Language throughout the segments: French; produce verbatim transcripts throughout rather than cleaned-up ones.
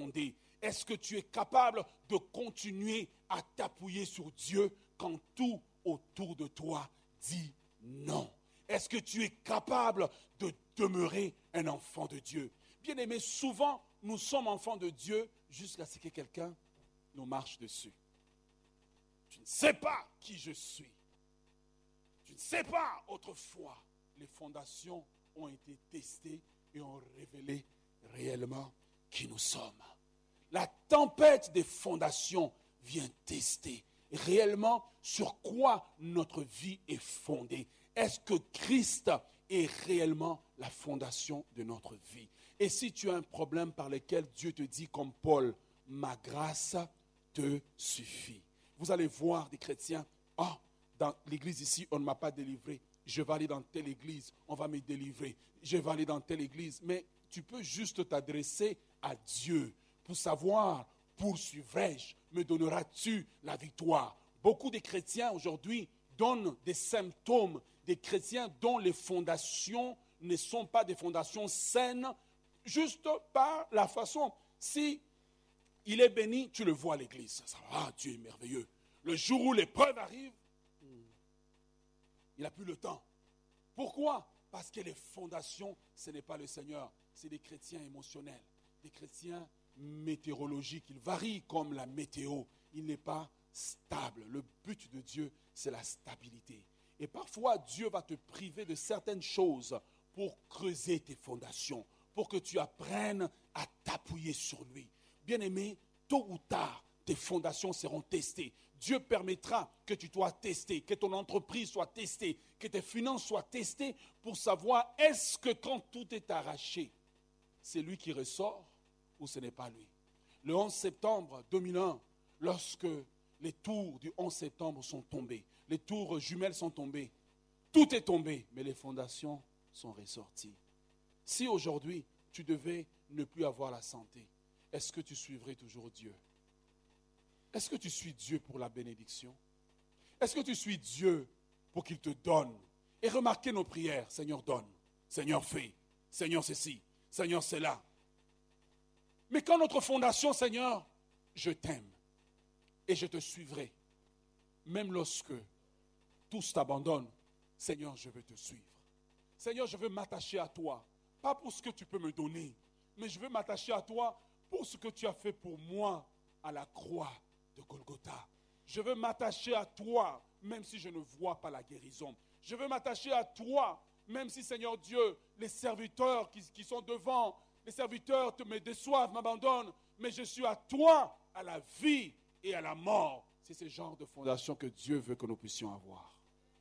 fondée? Est-ce que tu es capable de continuer à t'appuyer sur Dieu quand tout autour de toi dit non? Est-ce que tu es capable de demeurer un enfant de Dieu? Bien-aimé, souvent, nous sommes enfants de Dieu jusqu'à ce que quelqu'un nous marche dessus. Tu ne sais pas qui je suis. Tu ne sais pas, autrefois, les fondations ont été testées et ont révélé réellement qui nous sommes. La tempête des fondations vient tester réellement sur quoi notre vie est fondée. Est-ce que Christ est réellement la fondation de notre vie? Et si tu as un problème par lequel Dieu te dit comme Paul, ma grâce te suffit. Vous allez voir des chrétiens, ah, oh, dans l'église ici, on ne m'a pas délivré. Je vais aller dans telle église, on va me délivrer. Je vais aller dans telle église. Mais tu peux juste t'adresser à Dieu pour savoir, poursuivrai-je, me donneras-tu la victoire? Beaucoup de chrétiens aujourd'hui donnent des symptômes, des chrétiens dont les fondations ne sont pas des fondations saines, juste par la façon. Si il est béni, tu le vois à l'église. Ah, Dieu est merveilleux. Le jour où l'épreuve arrive, il n'a plus le temps. Pourquoi? Parce que les fondations, ce n'est pas le Seigneur, c'est des chrétiens émotionnels, des chrétiens météorologiques. Ils varient comme la météo. Il n'est pas stable. Le but de Dieu, c'est la stabilité. Et parfois, Dieu va te priver de certaines choses pour creuser tes fondations, pour que tu apprennes à t'appuyer sur lui. Bien-aimé, tôt ou tard, tes fondations seront testées. Dieu permettra que tu sois testé, que ton entreprise soit testée, que tes finances soient testées pour savoir est-ce que quand tout est arraché, c'est lui qui ressort ou ce n'est pas lui. Le onze septembre deux mille un, lorsque les tours du onze septembre sont tombées, les tours jumelles sont tombées, tout est tombé, mais les fondations sont ressorties. Si aujourd'hui, tu devais ne plus avoir la santé, est-ce que tu suivrais toujours Dieu? Est-ce que tu suis Dieu pour la bénédiction? Est-ce que tu suis Dieu pour qu'il te donne? Et remarquez nos prières. Seigneur donne, Seigneur fais, Seigneur ceci, Seigneur cela. Mais quand notre fondation, Seigneur, je t'aime et je te suivrai. Même lorsque tous t'abandonnent, Seigneur, je veux te suivre. Seigneur, je veux m'attacher à toi. Pas pour ce que tu peux me donner, mais je veux m'attacher à toi pour ce que tu as fait pour moi à la croix de Golgotha. Je veux m'attacher à toi, même si je ne vois pas la guérison. Je veux m'attacher à toi, même si, Seigneur Dieu, les serviteurs qui, qui sont devant, les serviteurs te, me déçoivent, m'abandonnent, mais je suis à toi, à la vie et à la mort. C'est ce genre de fondation que Dieu veut que nous puissions avoir.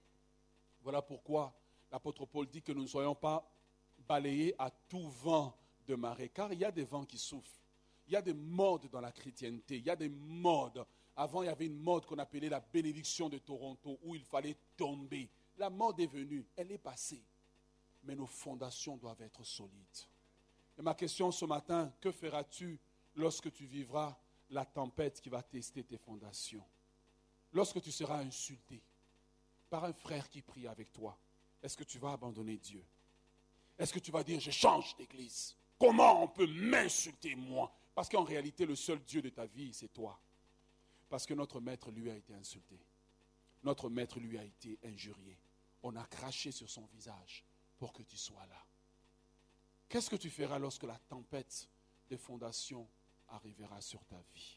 Voilà pourquoi l'apôtre Paul dit que nous ne soyons pas balayés à tout vent de marée, car il y a des vents qui soufflent. Il y a des modes dans la chrétienté, il y a des modes. Avant, il y avait une mode qu'on appelait la bénédiction de Toronto, où il fallait tomber. La mode est venue, elle est passée. Mais nos fondations doivent être solides. Et ma question ce matin, que feras-tu lorsque tu vivras la tempête qui va tester tes fondations? Lorsque tu seras insulté par un frère qui prie avec toi, est-ce que tu vas abandonner Dieu? Est-ce que tu vas dire, je change d'église? Comment on peut m'insulter, moi? Parce qu'en réalité, le seul Dieu de ta vie, c'est toi. Parce que notre maître, lui, a été insulté. Notre maître, lui, a été injurié. On a craché sur son visage pour que tu sois là. Qu'est-ce que tu feras lorsque la tempête des fondations arrivera sur ta vie?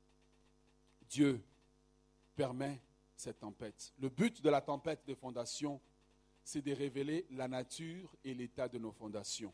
Dieu permet cette tempête. Le but de la tempête des fondations, c'est de révéler la nature et l'état de nos fondations.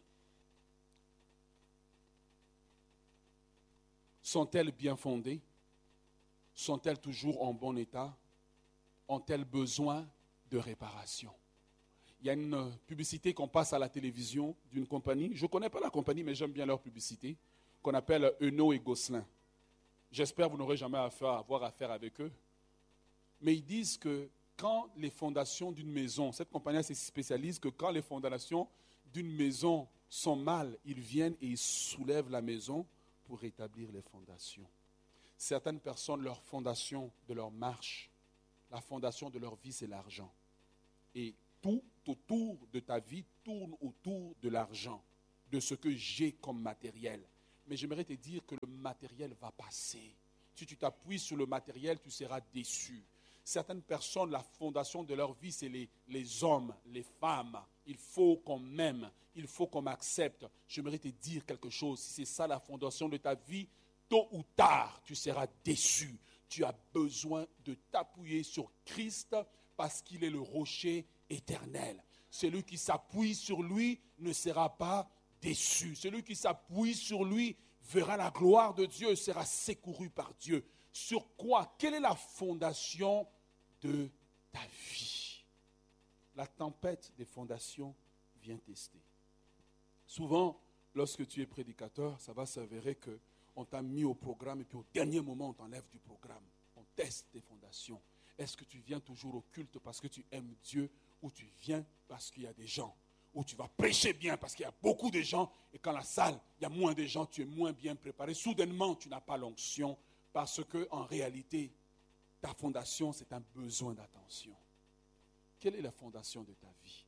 Sont-elles bien fondées? Sont-elles toujours en bon état? Ont-elles besoin de réparation? Il y a une publicité qu'on passe à la télévision d'une compagnie. Je ne connais pas la compagnie, mais j'aime bien leur publicité, qu'on appelle Eno et Gosselin. J'espère que vous n'aurez jamais affaire, avoir affaire avec eux. Mais ils disent que quand les fondations d'une maison, cette compagnie se spécialise que quand les fondations d'une maison sont mal, ils viennent et ils soulèvent la maison pour rétablir les fondations. Certaines personnes, leur fondation de leur marche, la fondation de leur vie, c'est l'argent. Et tout autour de ta vie tourne autour de l'argent, de ce que j'ai comme matériel. Mais j'aimerais te dire que le matériel va passer. Si tu t'appuies sur le matériel, tu seras déçu. Certaines personnes, la fondation de leur vie, c'est les, les hommes, les femmes. Il faut qu'on m'aime, il faut qu'on m'accepte. J'aimerais te dire quelque chose. Si c'est ça la fondation de ta vie, tôt ou tard, tu seras déçu. Tu as besoin de t'appuyer sur Christ parce qu'il est le rocher éternel. Celui qui s'appuie sur lui ne sera pas déçu. Celui qui s'appuie sur lui verra la gloire de Dieu et sera secouru par Dieu. Sur quoi? Quelle est la fondation de ta vie? La tempête des fondations vient tester. Souvent, lorsque tu es prédicateur, ça va s'avérer qu'on t'a mis au programme et puis au dernier moment, on t'enlève du programme. On teste tes fondations. Est-ce que tu viens toujours au culte parce que tu aimes Dieu ou tu viens parce qu'il y a des gens? Ou tu vas prêcher bien parce qu'il y a beaucoup de gens et quand la salle, il y a moins de gens, tu es moins bien préparé. Soudainement, tu n'as pas l'onction parce qu'en réalité, ta fondation, c'est un besoin d'attention. Quelle est la fondation de ta vie?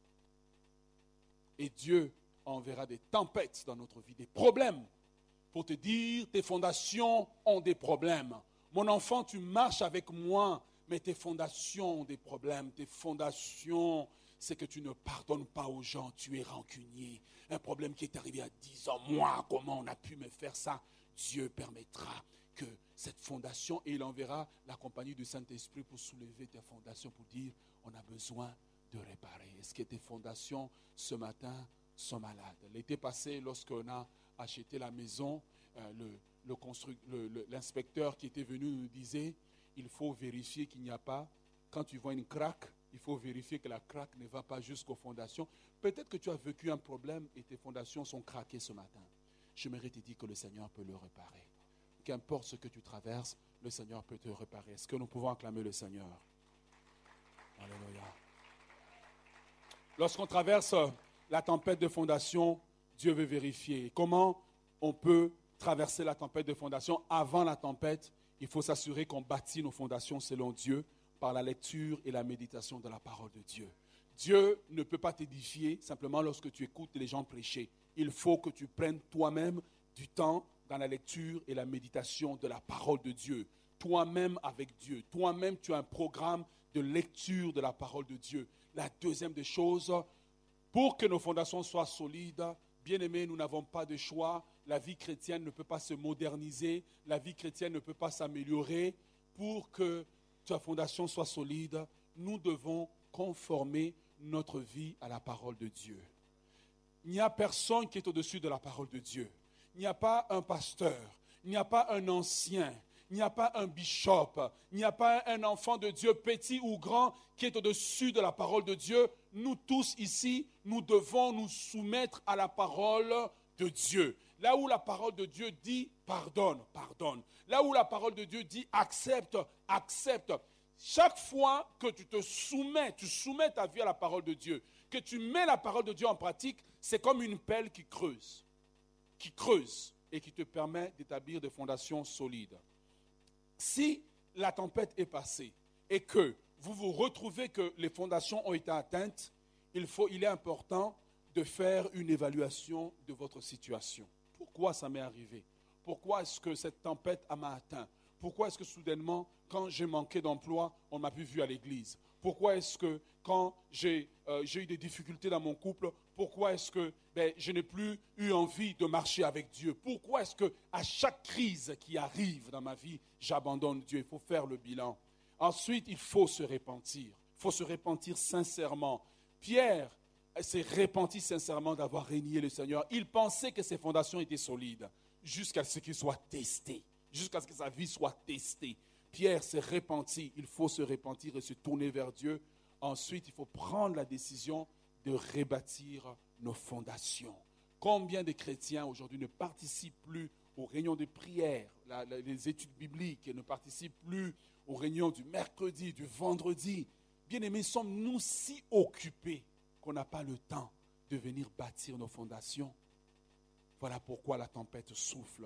Et Dieu enverra des tempêtes dans notre vie, des problèmes, pour te dire, tes fondations ont des problèmes. Mon enfant, tu marches avec moi, mais tes fondations ont des problèmes. Tes fondations, c'est que tu ne pardonnes pas aux gens, tu es rancunier. Un problème qui est arrivé à dix ans, moi, comment on a pu me faire ça? Dieu permettra que cette fondation, et il enverra la compagnie du Saint-Esprit pour soulever tes fondations, pour dire, on a besoin de réparer. Est-ce que tes fondations, ce matin, sont malades? L'été passé, lorsqu'on a acheté la maison, euh, le, le constru- le, le, l'inspecteur qui était venu nous disait, il faut vérifier qu'il n'y a pas, quand tu vois une craque, il faut vérifier que la craque ne va pas jusqu'aux fondations. Peut-être que tu as vécu un problème et tes fondations sont craquées ce matin. J'aimerais te dire que le Seigneur peut le réparer. Qu'importe ce que tu traverses, le Seigneur peut te réparer. Est-ce que nous pouvons acclamer le Seigneur? Alléluia. Lorsqu'on traverse la tempête de fondation, Dieu veut vérifier. Comment on peut traverser la tempête de fondation? Avant la tempête, il faut s'assurer qu'on bâtit nos fondations selon Dieu par la lecture et la méditation de la parole de Dieu. Dieu ne peut pas t'édifier simplement lorsque tu écoutes les gens prêcher. Il faut que tu prennes toi-même du temps dans la lecture et la méditation de la parole de Dieu. Toi-même avec Dieu. Toi-même, tu as un programme de lecture de la parole de Dieu. La deuxième des choses, pour que nos fondations soient solides, bien-aimés, nous n'avons pas de choix. La vie chrétienne ne peut pas se moderniser. La vie chrétienne ne peut pas s'améliorer. Pour que ta fondation soit solide, nous devons conformer notre vie à la parole de Dieu. Il n'y a personne qui est au-dessus de la parole de Dieu. Il n'y a pas un pasteur, il n'y a pas un ancien, il n'y a pas un bishop, il n'y a pas un enfant de Dieu, petit ou grand, qui est au-dessus de la parole de Dieu. Nous tous ici, nous devons nous soumettre à la parole de Dieu. Là où la parole de Dieu dit pardonne, pardonne. Là où la parole de Dieu dit accepte, accepte. Chaque fois que tu te soumets, tu soumets ta vie à la parole de Dieu, que tu mets la parole de Dieu en pratique, c'est comme une pelle qui creuse, qui creuse et qui te permet d'établir des fondations solides. Si la tempête est passée et que vous vous retrouvez que les fondations ont été atteintes, il faut, il est important de faire une évaluation de votre situation. Pourquoi ça m'est arrivé? Pourquoi est-ce que cette tempête m'a atteint? Pourquoi est-ce que soudainement, quand j'ai manqué d'emploi, on m'a plus vu à l'église? Pourquoi est-ce que quand j'ai, euh, j'ai eu des difficultés dans mon couple, pourquoi est-ce que ben, je n'ai plus eu envie de marcher avec Dieu? Pourquoi est-ce qu'à chaque crise qui arrive dans ma vie, j'abandonne Dieu? Il faut faire le bilan. Ensuite, il faut se repentir. Il faut se repentir sincèrement. Pierre s'est repenti sincèrement d'avoir régné le Seigneur. Il pensait que ses fondations étaient solides jusqu'à ce qu'il soit testé, jusqu'à ce que sa vie soit testée. Pierre s'est repenti. Il faut se repentir et se tourner vers Dieu. Ensuite, il faut prendre la décision de rebâtir nos fondations. Combien de chrétiens aujourd'hui ne participent plus aux réunions de prière, la, la, les études bibliques, et ne participent plus aux réunions du mercredi, du vendredi? Bien-aimés, sommes-nous si occupés qu'on n'a pas le temps de venir bâtir nos fondations? Voilà pourquoi la tempête souffle.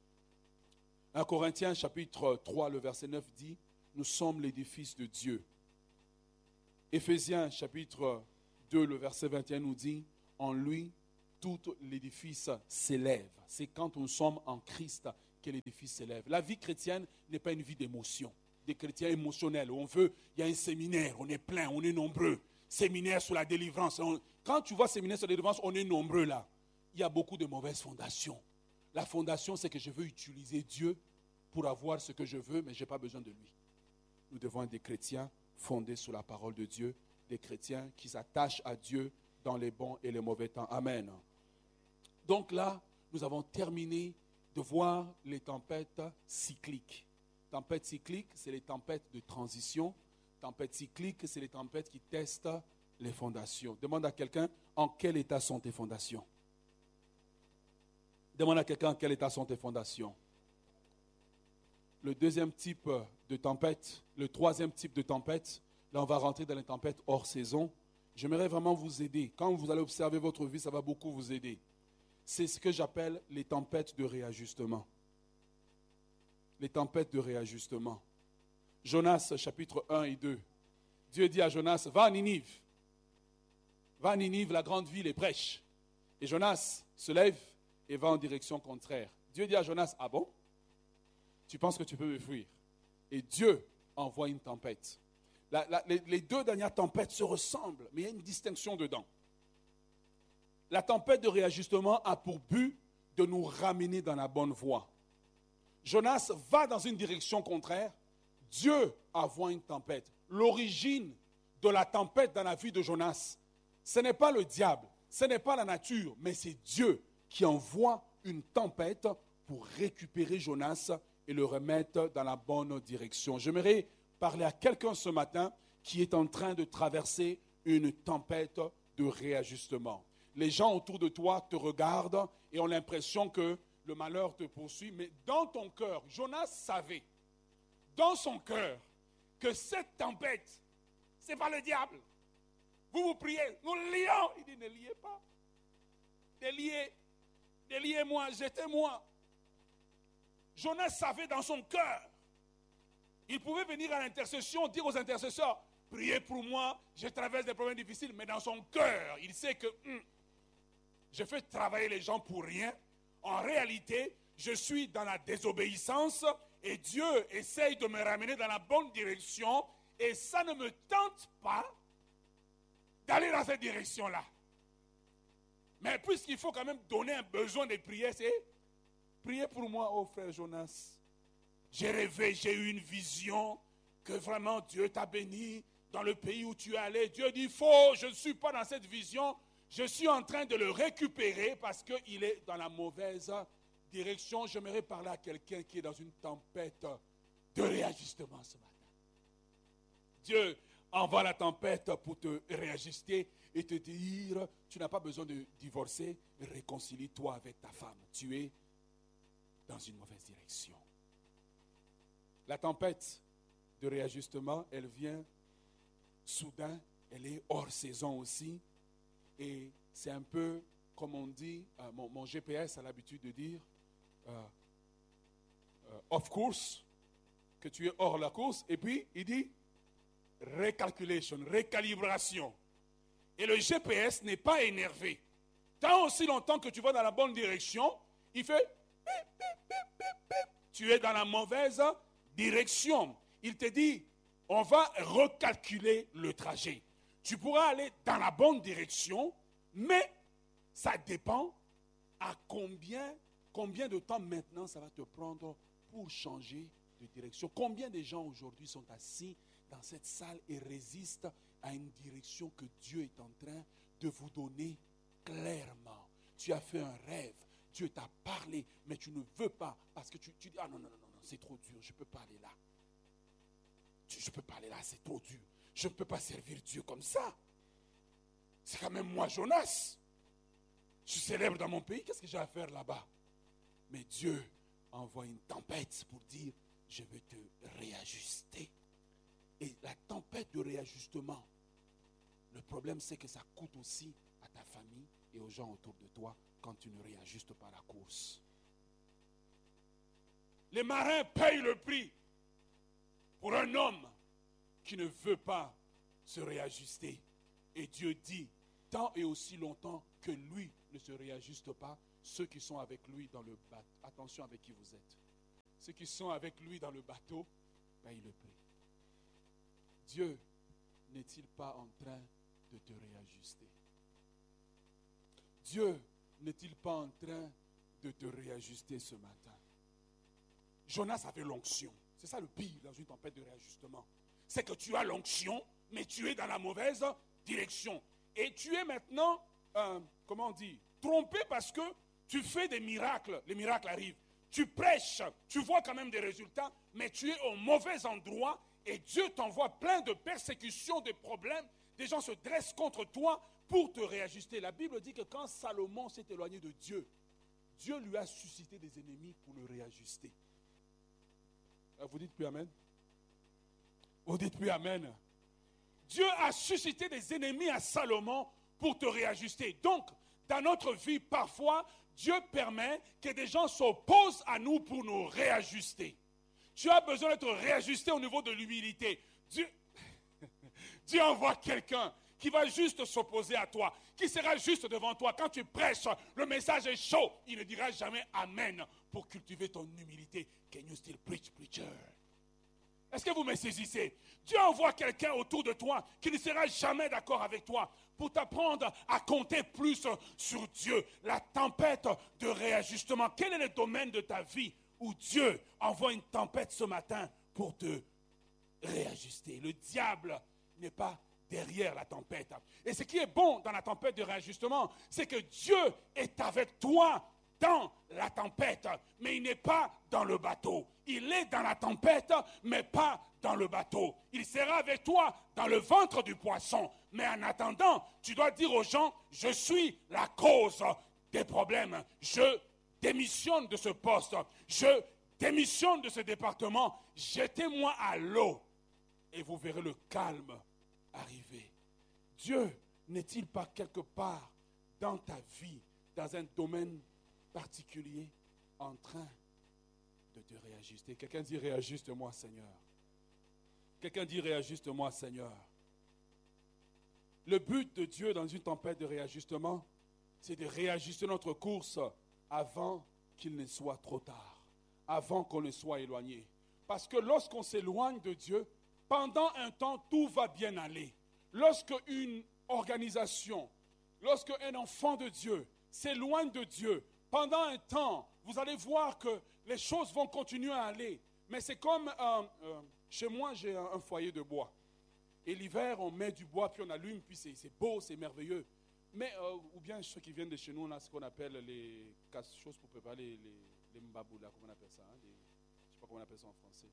un Corinthiens chapitre trois, le verset neuf dit, nous sommes l'édifice de Dieu. Éphésiens chapitre deux, le verset vingt et un nous dit, en lui, tout l'édifice s'élève. C'est quand nous sommes en Christ que l'édifice s'élève. La vie chrétienne n'est pas une vie d'émotion. Des chrétiens émotionnels où on veut, il y a un séminaire, on est plein, on est nombreux. Séminaire sur la délivrance. On, quand tu vois séminaire sur la délivrance, on est nombreux là. Il y a beaucoup de mauvaises fondations. La fondation, c'est que je veux utiliser Dieu pour avoir ce que je veux, mais je n'ai pas besoin de lui. Nous devons être des chrétiens fondés sur la parole de Dieu, des chrétiens qui s'attachent à Dieu dans les bons et les mauvais temps. Amen. Donc là, nous avons terminé de voir les tempêtes cycliques. Tempêtes cycliques, c'est les tempêtes de transition. Tempêtes cycliques, c'est les tempêtes qui testent les fondations. Demande à quelqu'un, en quel état sont tes fondations? Demande à quelqu'un, en quel état sont tes fondations? Le deuxième type de tempête, le troisième type de tempête, là on va rentrer dans les tempêtes hors saison. J'aimerais vraiment vous aider. Quand vous allez observer votre vie, ça va beaucoup vous aider. C'est ce que j'appelle les tempêtes de réajustement. Les tempêtes de réajustement. Jonas, chapitre un et deux. Dieu dit à Jonas, va à Ninive. Va à Ninive, la grande ville, et prêche. Et Jonas se lève et va en direction contraire. Dieu dit à Jonas, ah bon? Tu penses que tu peux me fuir? Et Dieu envoie une tempête. La, la, les, les deux dernières tempêtes se ressemblent, mais il y a une distinction dedans. La tempête de réajustement a pour but de nous ramener dans la bonne voie. Jonas va dans une direction contraire. Dieu envoie une tempête. L'origine de la tempête dans la vie de Jonas, ce n'est pas le diable, ce n'est pas la nature, mais c'est Dieu qui envoie une tempête pour récupérer Jonas et le remettre dans la bonne direction. J'aimerais parler à quelqu'un ce matin qui est en train de traverser une tempête de réajustement. Les gens autour de toi te regardent et ont l'impression que le malheur te poursuit, mais dans ton cœur, Jonas savait, dans son cœur, que cette tempête, ce n'est pas le diable. Vous vous priez, nous lions. Il dit, ne liez pas. Déliez, déliez-moi, jetez-moi. Jonas savait dans son cœur. Il pouvait venir à l'intercession, dire aux intercesseurs, priez pour moi, je traverse des problèmes difficiles, mais dans son cœur, il sait que hum, je fais travailler les gens pour rien. En réalité, je suis dans la désobéissance et Dieu essaye de me ramener dans la bonne direction et ça ne me tente pas d'aller dans cette direction-là. Mais puisqu'il faut quand même donner un besoin de prière, c'est priez pour moi, oh frère Jonas. J'ai rêvé, j'ai eu une vision que vraiment Dieu t'a béni dans le pays où tu es allé. Dieu dit, faux, je ne suis pas dans cette vision. Je suis en train de le récupérer parce qu'il est dans la mauvaise direction. J'aimerais parler à quelqu'un qui est dans une tempête de réajustement ce matin. Dieu envoie la tempête pour te réajuster et te dire, tu n'as pas besoin de divorcer, réconcilie-toi avec ta femme. Tu es dans une mauvaise direction. La tempête de réajustement, elle vient soudain, elle est hors saison aussi. Et c'est un peu, comme on dit, euh, mon, mon G P S a l'habitude de dire, euh, euh, off course, que tu es hors la course. Et puis, il dit, recalculation, récalibration. Et le G P S n'est pas énervé. Tant aussi longtemps que tu vas dans la bonne direction, il fait, pip, pip, pip, pip, pip. Tu es dans la mauvaise direction. Il te dit, on va recalculer le trajet. Tu pourras aller dans la bonne direction, mais ça dépend à combien, combien de temps maintenant ça va te prendre pour changer de direction. Combien de gens aujourd'hui sont assis dans cette salle et résistent à une direction que Dieu est en train de vous donner clairement. Tu as fait un rêve, Dieu t'a parlé, mais tu ne veux pas parce que tu, tu dis, ah non, non, non, non, c'est trop dur, je ne peux pas aller là. Je ne peux pas aller là, c'est trop dur. Je ne peux pas servir Dieu comme ça. C'est quand même moi, Jonas. Je suis célèbre dans mon pays, qu'est-ce que j'ai à faire là-bas? Mais Dieu envoie une tempête pour dire, je veux te réajuster. Et la tempête de réajustement, le problème c'est que ça coûte aussi à ta famille et aux gens autour de toi quand tu ne réajustes pas la course. Les marins payent le prix pour un homme qui ne veut pas se réajuster. Et Dieu dit, tant et aussi longtemps que lui ne se réajuste pas, ceux qui sont avec lui dans le bateau, attention avec qui vous êtes. Ceux qui sont avec lui dans le bateau payent le prix. Dieu n'est-il pas en train de te réajuster? Dieu n'est-il pas en train de te réajuster ce matin? Jonas avait l'onction. C'est ça le pire dans une tempête de réajustement. C'est que tu as l'onction, mais tu es dans la mauvaise direction. Et tu es maintenant, euh, comment on dit, trompé parce que tu fais des miracles. Les miracles arrivent. Tu prêches, tu vois quand même des résultats, mais tu es au mauvais endroit et Dieu t'envoie plein de persécutions, de problèmes. Des gens se dressent contre toi pour te réajuster. La Bible dit que quand Salomon s'est éloigné de Dieu, Dieu lui a suscité des ennemis pour le réajuster. Vous dites plus Amen? Vous dites plus Amen? Dieu a suscité des ennemis à Salomon pour te réajuster. Donc, dans notre vie, parfois, Dieu permet que des gens s'opposent à nous pour nous réajuster. Tu as besoin d'être réajusté au niveau de l'humilité. Dieu, Dieu envoie quelqu'un qui va juste s'opposer à toi, qui sera juste devant toi. Quand tu prêches, le message est chaud. Il ne dira jamais Amen pour cultiver ton humilité. Can you still preach, preacher? Est-ce que vous me saisissez? Dieu envoie quelqu'un autour de toi qui ne sera jamais d'accord avec toi pour t'apprendre à compter plus sur Dieu. La tempête de réajustement. Quel est le domaine de ta vie où Dieu envoie une tempête ce matin pour te réajuster? Le diable n'est pas derrière la tempête. Et ce qui est bon dans la tempête de réajustement, c'est que Dieu est avec toi dans la tempête, mais il n'est pas dans le bateau. Il est dans la tempête, mais pas dans le bateau. Il sera avec toi dans le ventre du poisson. Mais en attendant, tu dois dire aux gens, je suis la cause des problèmes. Je démissionne de ce poste. Je démissionne de ce département. Jetez-moi à l'eau et vous verrez le calme arriver. Dieu n'est-il pas quelque part dans ta vie, dans un domaine particulier, en train de te réajuster? Quelqu'un dit réajuste-moi Seigneur. Quelqu'un dit réajuste-moi Seigneur. Le but de Dieu dans une tempête de réajustement, c'est de réajuster notre course avant qu'il ne soit trop tard, avant qu'on ne soit éloigné. Parce que lorsqu'on s'éloigne de Dieu, pendant un temps, tout va bien aller. Lorsque une organisation, lorsque un enfant de Dieu s'éloigne de Dieu, pendant un temps, vous allez voir que les choses vont continuer à aller. Mais c'est comme, euh, euh, chez moi, j'ai un, un foyer de bois. Et l'hiver, on met du bois, puis on allume, puis c'est, c'est beau, c'est merveilleux. Mais, euh, ou bien ceux qui viennent de chez nous, on a ce qu'on appelle les choses pour préparer les, les, les mbabou, là, comment on appelle ça, hein, les, je ne sais pas comment on appelle ça en français.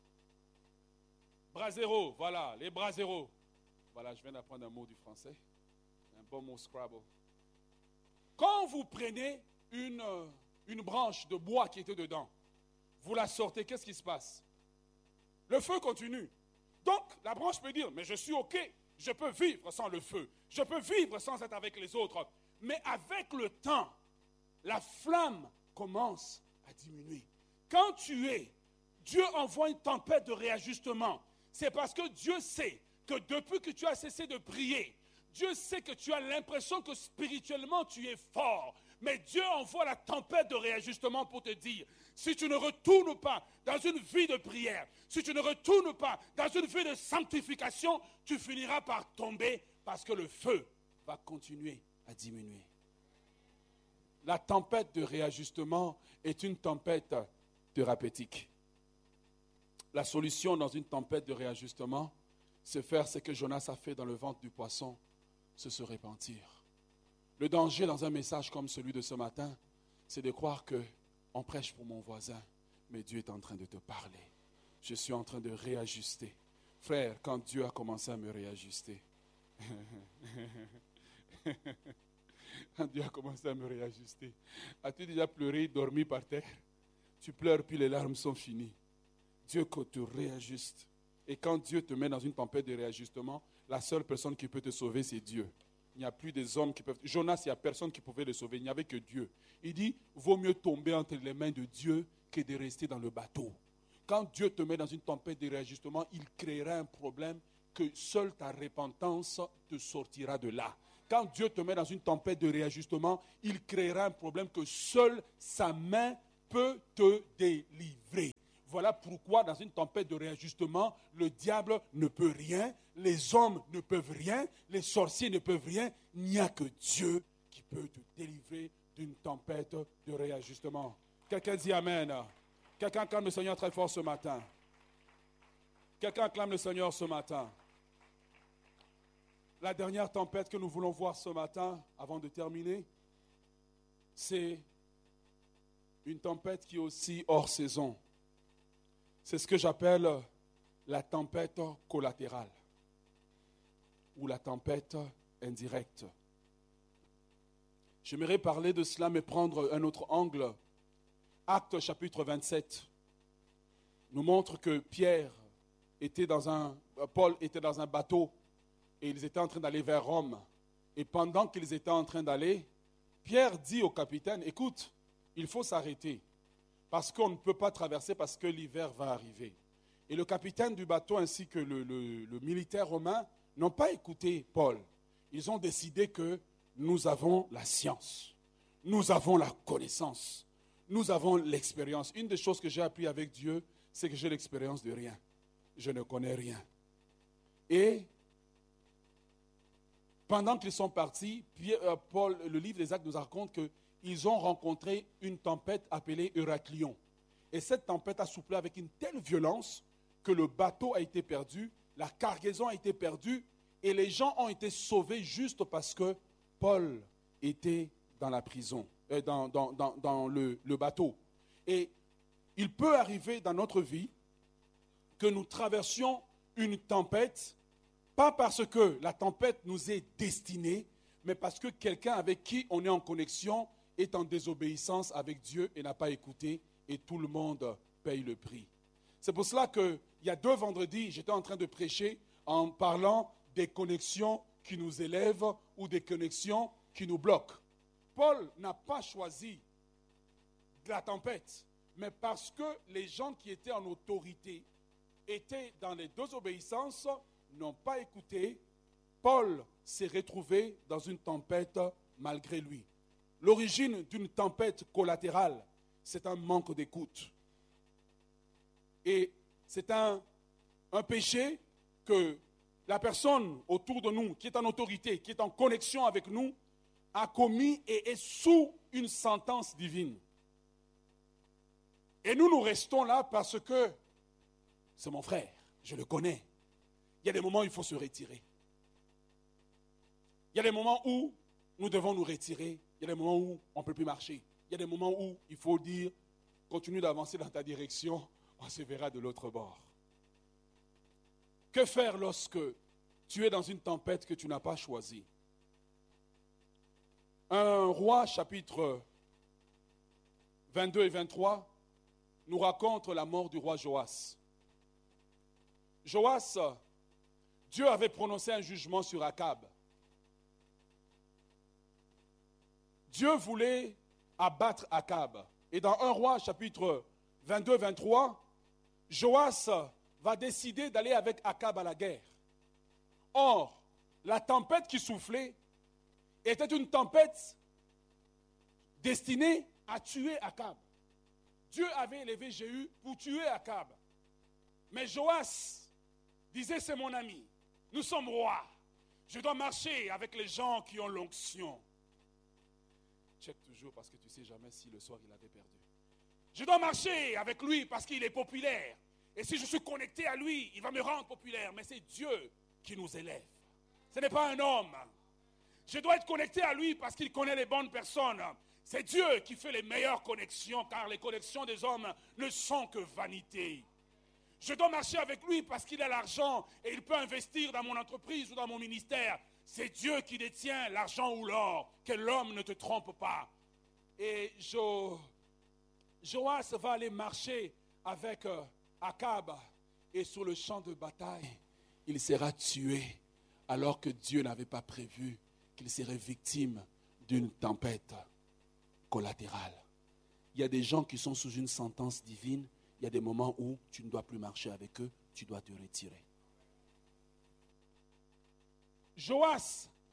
Brasero, voilà, les braseros. Voilà, je viens d'apprendre un mot du français. Un bon mot Scrabble. Quand vous prenez une, euh, une branche de bois qui était dedans, vous la sortez, qu'est-ce qui se passe? Le feu continue. Donc, la branche peut dire, mais je suis OK, je peux vivre sans le feu. Je peux vivre sans être avec les autres. Mais avec le temps, la flamme commence à diminuer. Quand tu es, Dieu envoie une tempête de réajustement. C'est parce que Dieu sait que depuis que tu as cessé de prier, Dieu sait que tu as l'impression que spirituellement tu es fort. Mais Dieu envoie la tempête de réajustement pour te dire, si tu ne retournes pas dans une vie de prière, si tu ne retournes pas dans une vie de sanctification, tu finiras par tomber parce que le feu va continuer à diminuer. La tempête de réajustement est une tempête thérapeutique. La solution dans une tempête de réajustement, c'est faire ce que Jonas a fait dans le ventre du poisson, c'est se repentir. Le danger dans un message comme celui de ce matin, c'est de croire qu'on prêche pour mon voisin, mais Dieu est en train de te parler. Je suis en train de réajuster. Frère, quand Dieu a commencé à me réajuster, quand Dieu a commencé à me réajuster, as-tu déjà pleuré, dormi par terre? Tu pleures, puis les larmes sont finies. Dieu te réajuste. Et quand Dieu te met dans une tempête de réajustement, la seule personne qui peut te sauver, c'est Dieu. Il n'y a plus des hommes qui peuvent... Jonas, il n'y a personne qui pouvait le sauver. Il n'y avait que Dieu. Il dit, vaut mieux tomber entre les mains de Dieu que de rester dans le bateau. Quand Dieu te met dans une tempête de réajustement, il créera un problème que seule ta repentance te sortira de là. quand Dieu te met dans une tempête de réajustement, il créera un problème que seule sa main peut te délivrer. Voilà pourquoi dans une tempête de réajustement, le diable ne peut rien, les hommes ne peuvent rien, les sorciers ne peuvent rien. Il n'y a que Dieu qui peut te délivrer d'une tempête de réajustement. Quelqu'un dit Amen. Quelqu'un acclame le Seigneur très fort ce matin. Quelqu'un acclame le Seigneur ce matin. La dernière tempête que nous voulons voir ce matin, avant de terminer, c'est une tempête qui est aussi hors saison. C'est ce que j'appelle la tempête collatérale ou la tempête indirecte. J'aimerais parler de cela, mais prendre un autre angle. Actes chapitre vingt-sept nous montre que Pierre était dans un, Paul était dans un bateau et ils étaient en train d'aller vers Rome. Et pendant qu'ils étaient en train d'aller, Pierre dit au capitaine, écoute, il faut s'arrêter parce qu'on ne peut pas traverser parce que l'hiver va arriver. Et le capitaine du bateau ainsi que le, le, le militaire romain n'ont pas écouté Paul. Ils ont décidé que nous avons la science, nous avons la connaissance, nous avons l'expérience. Une des choses que j'ai appris avec Dieu, c'est que j'ai l'expérience de rien. Je ne connais rien. Et pendant qu'ils sont partis, Pierre, euh, Paul, le livre des Actes nous raconte qu'ils ont rencontré une tempête appelée Héraclion. Et cette tempête a soufflé avec une telle violence que le bateau a été perdu, la cargaison a été perdue et les gens ont été sauvés juste parce que Paul était dans la prison, euh, dans, dans, dans, dans le, le bateau. Et il peut arriver dans notre vie que nous traversions une tempête, pas parce que la tempête nous est destinée, mais parce que quelqu'un avec qui on est en connexion est en désobéissance avec Dieu et n'a pas écouté, et tout le monde paye le prix. C'est pour cela qu'il y a deux vendredis, j'étais en train de prêcher en parlant des connexions qui nous élèvent ou des connexions qui nous bloquent. Paul n'a pas choisi la tempête, mais parce que les gens qui étaient en autorité étaient dans les désobéissances, n'ont pas écouté, Paul s'est retrouvé dans une tempête malgré lui. L'origine d'une tempête collatérale, c'est un manque d'écoute. Et c'est un, un péché que la personne autour de nous, qui est en autorité, qui est en connexion avec nous, a commis et est sous une sentence divine. Et nous, nous restons là parce que c'est mon frère, je le connais. Il y a des moments où il faut se retirer. Il y a des moments où nous devons nous retirer. Il y a des moments où on ne peut plus marcher. Il y a des moments où il faut dire, continue d'avancer dans ta direction, on se verra de l'autre bord. Que faire lorsque tu es dans une tempête que tu n'as pas choisie? Un roi, chapitre vingt-deux et vingt-trois, nous raconte la mort du roi Joas. Joas, Dieu avait prononcé un jugement sur Akab. Dieu voulait abattre Akab. Et dans un roi, chapitre vingt-deux vingt-trois, Joas va décider d'aller avec Akab à la guerre. Or, la tempête qui soufflait était une tempête destinée à tuer Akab. Dieu avait élevé Jéhu pour tuer Akab. Mais Joas disait, c'est mon ami, nous sommes rois. Je dois marcher avec les gens qui ont l'onction. Check toujours parce que tu ne sais jamais si le soir il avait perdu. Je dois marcher avec lui parce qu'il est populaire. Et si je suis connecté à lui, il va me rendre populaire. Mais c'est Dieu qui nous élève. Ce n'est pas un homme. Je dois être connecté à lui parce qu'il connaît les bonnes personnes. C'est Dieu qui fait les meilleures connexions, car les connexions des hommes ne sont que vanité. Je dois marcher avec lui parce qu'il a l'argent et il peut investir dans mon entreprise ou dans mon ministère. C'est Dieu qui détient l'argent ou l'or, que l'homme ne te trompe pas. Et Jo, Joas va aller marcher avec euh, Akab, et sur le champ de bataille, il sera tué, alors que Dieu n'avait pas prévu qu'il serait victime d'une tempête collatérale. Il y a des gens qui sont sous une sentence divine. Il y a des moments où tu ne dois plus marcher avec eux, tu dois te retirer. Joas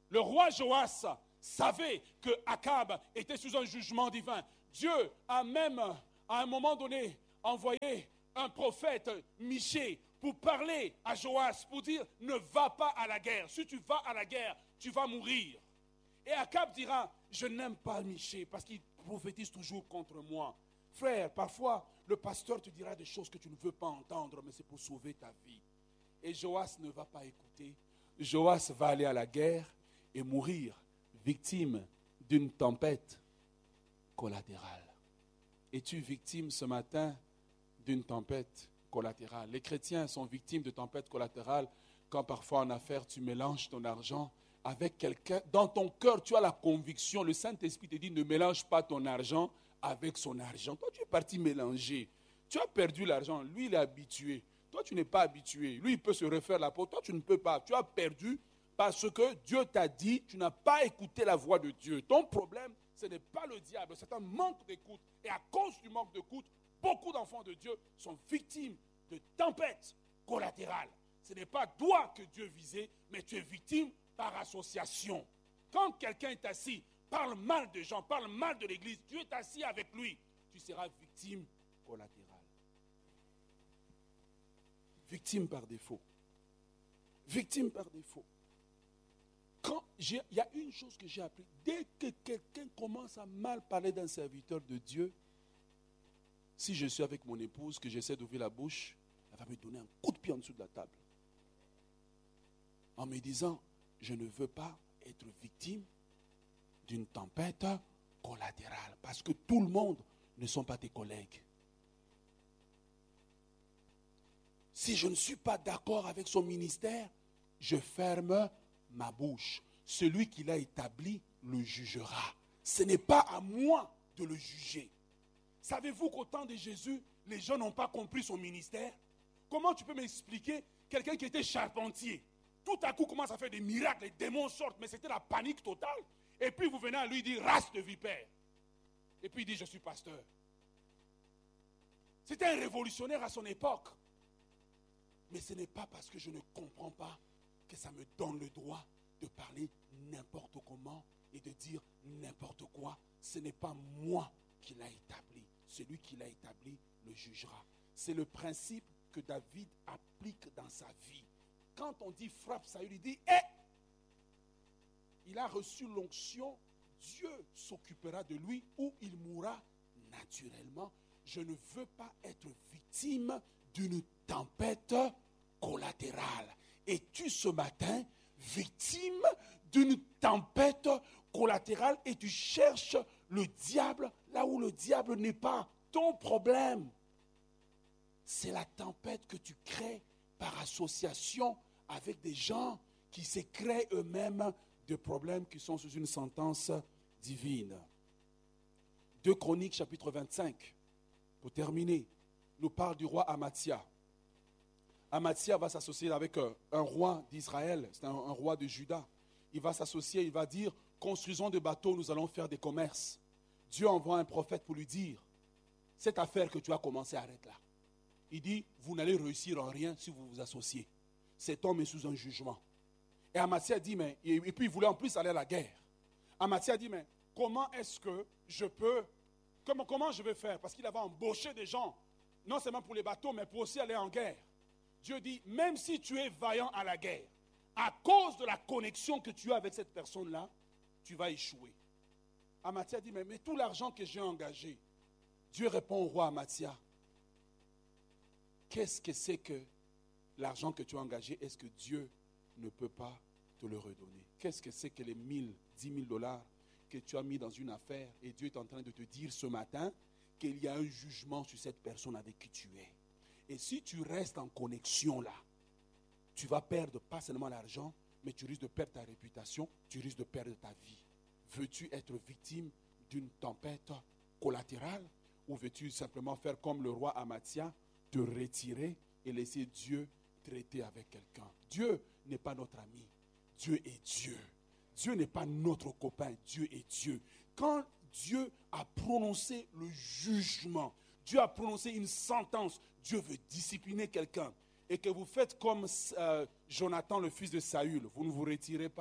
Le roi Joas savait que Akab était sous un jugement divin. Dieu a même, à un moment donné, envoyé un prophète, Michée, pour parler à Joas, pour dire, ne va pas à la guerre. Si tu vas à la guerre, tu vas mourir. Et Akab dira, je n'aime pas Michée parce qu'il prophétise toujours contre moi. Frère, parfois, le pasteur te dira des choses que tu ne veux pas entendre, mais c'est pour sauver ta vie. Et Joas ne va pas écouter. Joas va aller à la guerre et mourir, victime d'une tempête collatérale. Es-tu victime ce matin d'une tempête collatérale? Les chrétiens sont victimes de tempêtes collatérales quand parfois en affaires tu mélanges ton argent avec quelqu'un. Dans ton cœur, tu as la conviction, le Saint-Esprit te dit ne mélange pas ton argent avec son argent. Toi, tu es parti mélanger. Tu as perdu l'argent. Lui, il est habitué. Toi, tu n'es pas habitué. Lui, il peut se refaire la peau. Toi, tu ne peux pas. Tu as perdu parce que Dieu t'a dit, tu n'as pas écouté la voix de Dieu. Ton problème, ce n'est pas le diable, c'est un manque d'écoute. Et à cause du manque d'écoute, beaucoup d'enfants de Dieu sont victimes de tempêtes collatérales. Ce n'est pas toi que Dieu visait, mais tu es victime par association. Quand quelqu'un est assis, parle mal de gens, parle mal de l'église, tu es assis avec lui, tu seras victime collatérale. Victime par défaut. Victime par défaut. Quand il y a une chose que j'ai appris, dès que quelqu'un commence à mal parler d'un serviteur de Dieu, si je suis avec mon épouse, que j'essaie d'ouvrir la bouche, elle va me donner un coup de pied en dessous de la table. En me disant, je ne veux pas être victime d'une tempête collatérale. Parce que tout le monde ne sont pas tes collègues. Si je ne suis pas d'accord avec son ministère, je ferme ma bouche. Celui qui l'a établi le jugera. Ce n'est pas à moi de le juger. Savez-vous qu'au temps de Jésus, les gens n'ont pas compris son ministère? Comment tu peux m'expliquer quelqu'un qui était charpentier? Tout à coup commence à faire des miracles, les démons sortent, mais c'était la panique totale. Et puis vous venez à lui dire, race de vipère. Et puis il dit, je suis pasteur. C'était un révolutionnaire à son époque. Mais ce n'est pas parce que je ne comprends pas que ça me donne le droit de parler n'importe comment et de dire n'importe quoi. Ce n'est pas moi qui l'a établi. Celui qui l'a établi le jugera. C'est le principe que David applique dans sa vie. Quand on dit frappe Saül, il dit, hé, il a reçu l'onction, Dieu s'occupera de lui ou il mourra naturellement. Je ne veux pas être victime d'une tempête collatérale. Es-tu ce matin victime d'une tempête collatérale et tu cherches le diable là où le diable n'est pas? Ton problème, c'est la tempête que tu crées par association avec des gens qui se créent eux-mêmes des problèmes qui sont sous une sentence divine. deux Chroniques chapitre vingt-cinq, pour terminer, nous parle du roi Amathia. Amathia va s'associer avec un, un roi d'Israël, c'est un, un roi de Juda. Il va s'associer, il va dire, construisons des bateaux, nous allons faire des commerces. Dieu envoie un prophète pour lui dire, cette affaire que tu as commencé, arrête là. Il dit, vous n'allez réussir en rien si vous vous associez. Cet homme est sous un jugement. Et Amathia dit, mais, et, et puis il voulait en plus aller à la guerre. Amathia dit, mais comment est-ce que je peux, comment, comment je vais faire? Parce qu'il avait embauché des gens, non seulement pour les bateaux, mais pour aussi aller en guerre. Dieu dit, même si tu es vaillant à la guerre, à cause de la connexion que tu as avec cette personne-là, tu vas échouer. Amathia dit, mais, mais tout l'argent que j'ai engagé, Dieu répond au roi Amathia, qu'est-ce que c'est que l'argent que tu as engagé, est-ce que Dieu ne peut pas te le redonner? Qu'est-ce que c'est que les mille, dix mille dollars que tu as mis dans une affaire et Dieu est en train de te dire ce matin qu'il y a un jugement sur cette personne avec qui tu es? Et si tu restes en connexion là, tu vas perdre pas seulement l'argent, mais tu risques de perdre ta réputation, tu risques de perdre ta vie. Veux-tu être victime d'une tempête collatérale ou veux-tu simplement faire comme le roi Amathia, te retirer et laisser Dieu traiter avec quelqu'un? Dieu n'est pas notre ami, Dieu est Dieu. Dieu n'est pas notre copain, Dieu est Dieu. Quand Dieu a prononcé le jugement, Dieu a prononcé une sentence, Dieu veut discipliner quelqu'un, et que vous faites comme euh, Jonathan, le fils de Saül, vous ne vous retirez pas.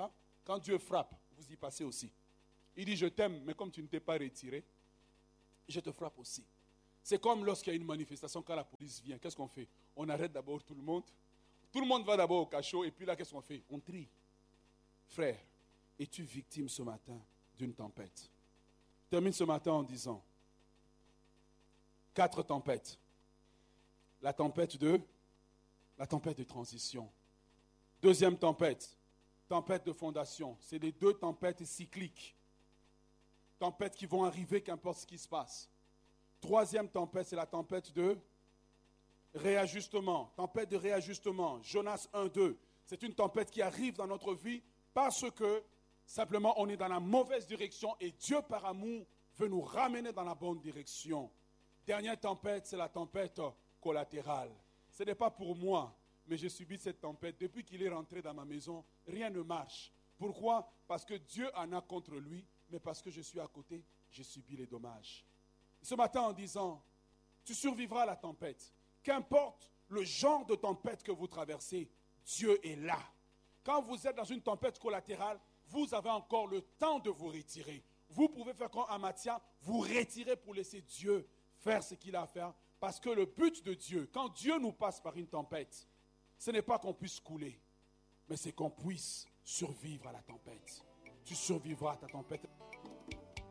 Quand Dieu frappe, vous y passez aussi. Il dit, je t'aime, mais comme tu ne t'es pas retiré, je te frappe aussi. C'est comme lorsqu'il y a une manifestation, quand la police vient, qu'est-ce qu'on fait? On arrête d'abord tout le monde. Tout le monde va d'abord au cachot, et puis là, qu'est-ce qu'on fait? On trie. Frère, es-tu victime ce matin d'une tempête? Je termine ce matin en disant, quatre tempêtes. La tempête de, la tempête de transition. Deuxième tempête, tempête de fondation. C'est les deux tempêtes cycliques. Tempêtes qui vont arriver, qu'importe ce qui se passe. Troisième tempête, c'est la tempête de réajustement. Tempête de réajustement. Jonas un, deux. C'est une tempête qui arrive dans notre vie parce que simplement on est dans la mauvaise direction et Dieu par amour veut nous ramener dans la bonne direction. Dernière tempête, c'est la tempête collatérale. Ce n'est pas pour moi, mais j'ai subi cette tempête. Depuis qu'il est rentré dans ma maison, rien ne marche. Pourquoi? Parce que Dieu en a contre lui, mais parce que je suis à côté, j'ai subi les dommages. Ce matin en disant, tu survivras à la tempête. Qu'importe le genre de tempête que vous traversez, Dieu est là. Quand vous êtes dans une tempête collatérale, vous avez encore le temps de vous retirer. Vous pouvez faire comme Amathia, vous retirer pour laisser Dieu faire ce qu'il a à faire. Parce que le but de Dieu, quand Dieu nous passe par une tempête, ce n'est pas qu'on puisse couler, mais c'est qu'on puisse survivre à la tempête. Tu survivras à ta tempête.